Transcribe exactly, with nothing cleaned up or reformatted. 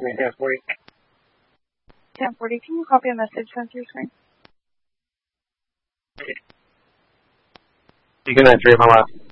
ten forty. ten forty, can you copy a message sent to your screen? You can enter my last.